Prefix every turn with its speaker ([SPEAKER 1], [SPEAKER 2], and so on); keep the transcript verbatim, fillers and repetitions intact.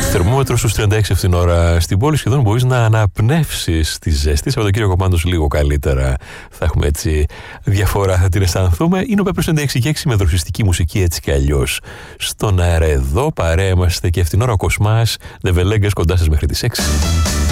[SPEAKER 1] Θερμόμετρο στους τριάντα έξι αυτήν την ώρα στην πόλη. Σχεδόν μπορείς να αναπνεύσεις τη ζέστη. Σαββατοκύριακο πάντως λίγο καλύτερα. Θα έχουμε έτσι διαφορά, θα την αισθανθούμε. Είναι ο Πέπρος ενενήντα έξι και έξι με δροσιστική μουσική έτσι κι αλλιώς. Στον αέρα εδώ παρέα είμαστε και αυτήν την ώρα ο Κοσμάς Δεβελέγκας κοντά σας μέχρι τις έξι.